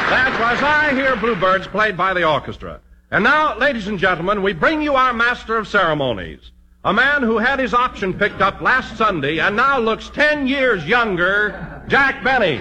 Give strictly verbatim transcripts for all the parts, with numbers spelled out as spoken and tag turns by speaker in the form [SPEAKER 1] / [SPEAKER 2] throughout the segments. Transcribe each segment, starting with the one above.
[SPEAKER 1] That was I Hear Bluebirds played by the orchestra. And now, ladies and gentlemen, we bring you our master of ceremonies. A man who had his option picked up last Sunday and now looks ten years younger, Jack Benny.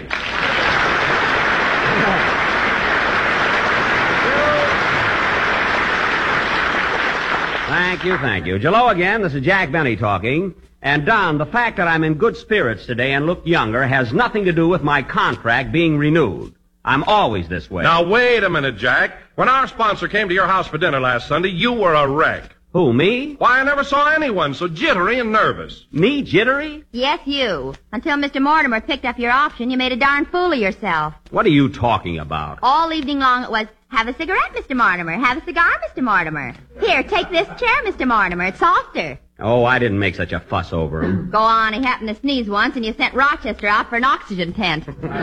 [SPEAKER 2] Thank you, thank you. Hello again, this is Jack Benny talking. And Don, the fact that I'm in good spirits today and look younger has nothing to do with my contract being renewed. I'm always this way.
[SPEAKER 1] Now, wait a minute, Jack. When our sponsor came to your house for dinner last Sunday, you were a wreck.
[SPEAKER 2] Who, me?
[SPEAKER 1] Why, I never saw anyone so jittery and nervous.
[SPEAKER 2] Me jittery?
[SPEAKER 3] Yes, you. Until Mister Mortimer picked up your option, you made a darn fool of yourself.
[SPEAKER 2] What are you talking about?
[SPEAKER 3] All evening long it was, have a cigarette, Mister Mortimer. Have a cigar, Mister Mortimer. Here, take this chair, Mister Mortimer. It's softer.
[SPEAKER 2] Oh, I didn't make such a fuss over him.
[SPEAKER 3] Go on. He happened to sneeze once, and you sent Rochester out for an oxygen tent.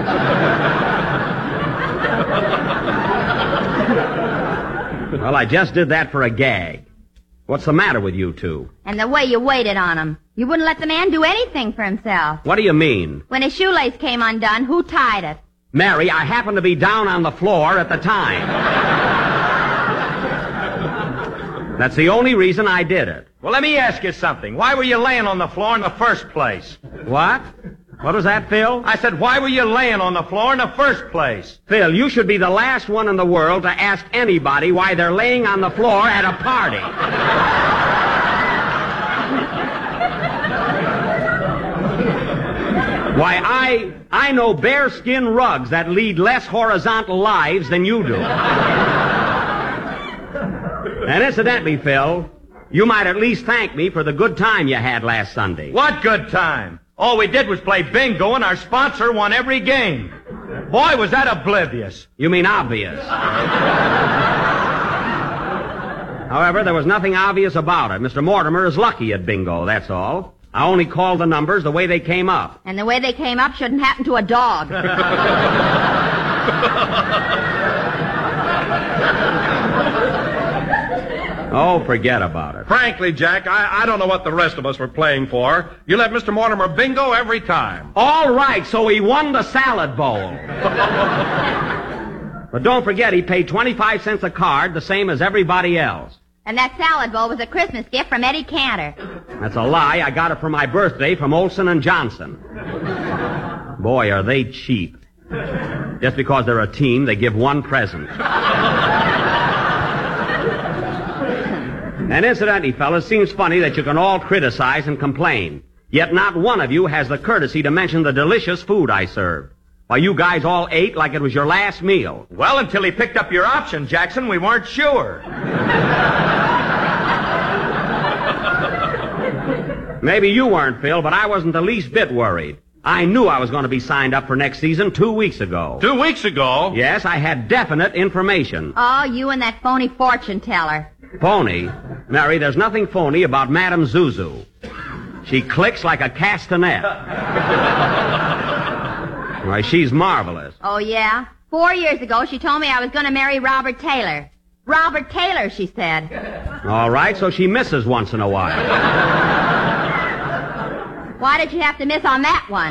[SPEAKER 2] Well, I just did that for a gag. What's the matter with you two?
[SPEAKER 3] And the way you waited on him. You wouldn't let the man do anything for himself.
[SPEAKER 2] What do you mean?
[SPEAKER 3] When his shoelace came undone, who tied it?
[SPEAKER 2] Mary, I happened to be down on the floor at the time. That's the only reason I did it.
[SPEAKER 4] Well, let me ask you something. Why were you laying on the floor in the first place?
[SPEAKER 2] What? What was that, Phil?
[SPEAKER 4] I said, why were you laying on the floor in the first place?
[SPEAKER 2] Phil, you should be the last one in the world to ask anybody why they're laying on the floor at a party. Why, I I know bearskin rugs that lead less horizontal lives than you do. And incidentally, Phil, you might at least thank me for the good time you had last Sunday.
[SPEAKER 4] What good time? All we did was play bingo, and our sponsor won every game. Boy, was that oblivious.
[SPEAKER 2] You mean obvious. However, there was nothing obvious about it. Mister Mortimer is lucky at bingo, that's all. I only called the numbers the way they came up.
[SPEAKER 3] And the way they came up shouldn't happen to a dog.
[SPEAKER 2] Oh, forget about it.
[SPEAKER 1] Frankly, Jack, I, I don't know what the rest of us were playing for. You let Mister Mortimer bingo every time.
[SPEAKER 2] All right, so he won the salad bowl. But don't forget, he paid twenty-five cents a card, the same as everybody else.
[SPEAKER 3] And that salad bowl was a Christmas gift from Eddie Cantor.
[SPEAKER 2] That's a lie. I got it for my birthday from Olson and Johnson. Boy, are they cheap. Just because they're a team, they give one present. And incidentally, fellas, seems funny that you can all criticize and complain, yet not one of you has the courtesy to mention the delicious food I served. Why, you guys all ate like it was your last meal.
[SPEAKER 4] Well, until he picked up your option, Jackson, we weren't sure.
[SPEAKER 2] Maybe you weren't, Phil, but I wasn't the least bit worried. I knew I was going to be signed up for next season two weeks ago.
[SPEAKER 1] Two weeks ago?
[SPEAKER 2] Yes, I had definite information.
[SPEAKER 3] Oh, you and that phony fortune teller.
[SPEAKER 2] Phony? Mary, there's nothing phony about Madame Zuzu. She clicks like a castanet. Why, she's marvelous.
[SPEAKER 3] Oh, yeah? Four years ago, she told me I was going to marry Robert Taylor. Robert Taylor, she said.
[SPEAKER 2] All right, so she misses once in a while.
[SPEAKER 3] Why did you have to miss on that one?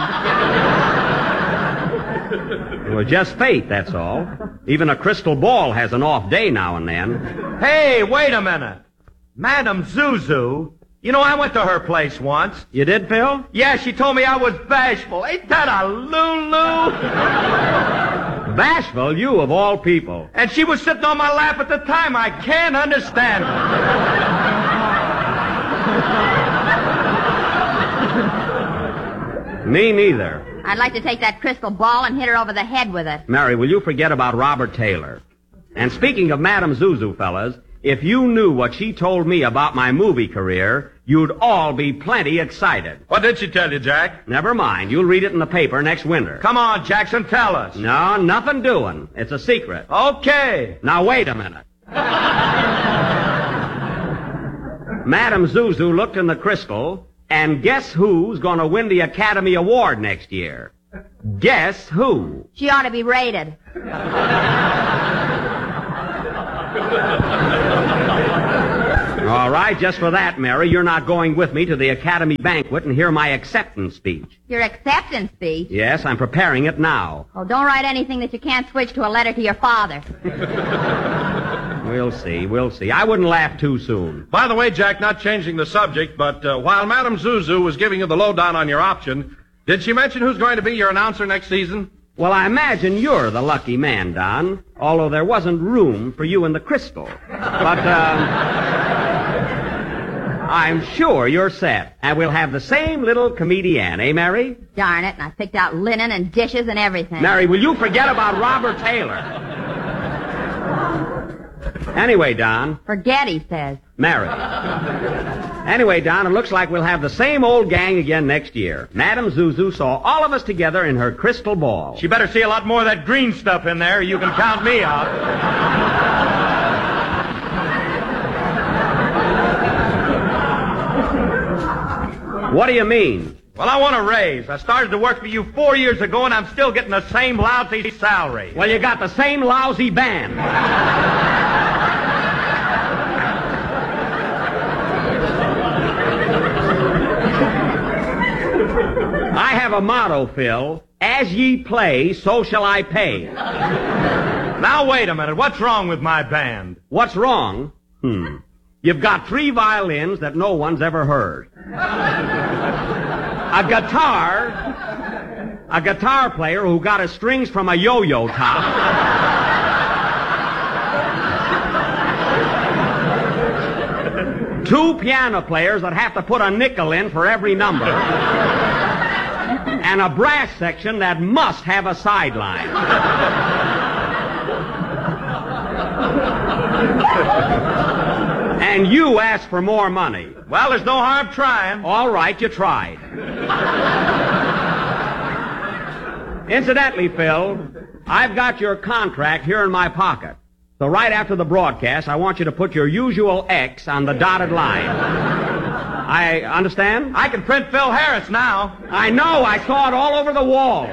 [SPEAKER 2] It was just fate, that's all. Even a crystal ball has an off day now and then.
[SPEAKER 4] Hey, wait a minute. Madame Zuzu. You know, I went to her place once.
[SPEAKER 2] You did, Phil?
[SPEAKER 4] Yeah, she told me I was bashful. Ain't that a Lulu?
[SPEAKER 2] Bashful, you of all people.
[SPEAKER 4] And she was sitting on my lap at the time. I can't understand
[SPEAKER 2] her. Me neither.
[SPEAKER 3] I'd like to take that crystal ball and hit her over the head with it.
[SPEAKER 2] Mary, will you forget about Robert Taylor? And speaking of Madame Zuzu, fellas, if you knew what she told me about my movie career, you'd all be plenty excited.
[SPEAKER 1] What did she tell you, Jack?
[SPEAKER 2] Never mind. You'll read it in the paper next winter.
[SPEAKER 4] Come on, Jackson, tell us.
[SPEAKER 2] No, nothing doing. It's a secret.
[SPEAKER 4] Okay.
[SPEAKER 2] Now, wait a minute. Madame Zuzu looked in the crystal, and guess who's going to win the Academy Award next year? Guess who?
[SPEAKER 3] She ought to be rated.
[SPEAKER 2] All right, just for that, Mary, you're not going with me to the Academy banquet and hear my acceptance speech.
[SPEAKER 3] Your acceptance speech?
[SPEAKER 2] Yes, I'm preparing it now.
[SPEAKER 3] Oh, don't write anything that you can't switch to a letter to your father.
[SPEAKER 2] We'll see, we'll see. I wouldn't laugh too soon.
[SPEAKER 1] By the way, Jack, not changing the subject, but uh, while Madame Zuzu was giving you the lowdown on your option, did she mention who's going to be your announcer next season?
[SPEAKER 2] Well, I imagine you're the lucky man, Don, although there wasn't room for you in the crystal. But, um, I'm sure you're set, and we'll have the same little comedian, eh, Mary?
[SPEAKER 3] Darn it, and I picked out linen and dishes and everything.
[SPEAKER 2] Mary, will you forget about Robert Taylor? Anyway, Don.
[SPEAKER 3] Forget, he says.
[SPEAKER 2] Mary. Anyway, Don, it looks like we'll have the same old gang again next year. Madame Zuzu saw all of us together in her crystal ball.
[SPEAKER 4] She better see a lot more of that green stuff in there. You can count me out.
[SPEAKER 2] What do you mean?
[SPEAKER 4] Well, I want a raise. I started to work for you four years ago, and I'm still getting the same lousy salary.
[SPEAKER 2] Well, you got the same lousy band. I have a motto, Phil. As ye play, so shall I pay.
[SPEAKER 4] Now, wait a minute. What's wrong with my band?
[SPEAKER 2] What's wrong? Hmm. You've got three violins that no one's ever heard. A guitar, a guitar player who got his strings from a yo-yo top. Two piano players that have to put a nickel in for every number. And a brass section that must have a sideline. And you ask for more money.
[SPEAKER 4] Well, there's no harm trying.
[SPEAKER 2] All right, you tried. Incidentally, Phil, I've got your contract here in my pocket. So right after the broadcast, I want you to put your usual X on the dotted line. I understand?
[SPEAKER 4] I can print Phil Harris now.
[SPEAKER 2] I know. I saw it all over the wall.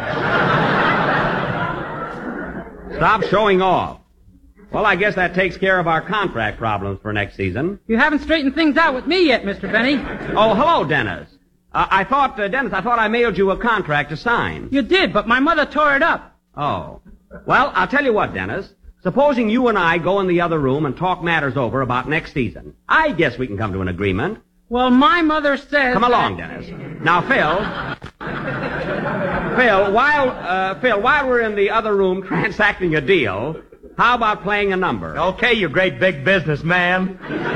[SPEAKER 2] Stop showing off. Well, I guess that takes care of our contract problems for next season.
[SPEAKER 5] You haven't straightened things out with me yet, Mister Benny.
[SPEAKER 2] Oh, hello, Dennis. Uh, I thought, uh, Dennis, I thought I mailed you a contract to sign.
[SPEAKER 5] You did, but my mother tore it up.
[SPEAKER 2] Oh. Well, I'll tell you what, Dennis. Supposing you and I go in the other room and talk matters over about next season. I guess we can come to an agreement.
[SPEAKER 5] Well, my mother says...
[SPEAKER 2] Come along, Dennis. Now, Phil... Phil, while, uh, Phil, while we're in the other room transacting a deal, how about playing a number?
[SPEAKER 4] Okay, you great big businessman.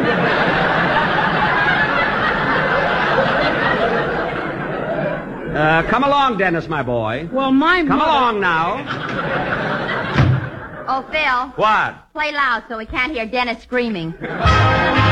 [SPEAKER 2] Uh, come along, Dennis, my boy.
[SPEAKER 5] Well, my
[SPEAKER 2] Come
[SPEAKER 5] mother...
[SPEAKER 2] along now.
[SPEAKER 3] Oh, Phil.
[SPEAKER 4] What?
[SPEAKER 3] Play loud so we can't hear Dennis screaming.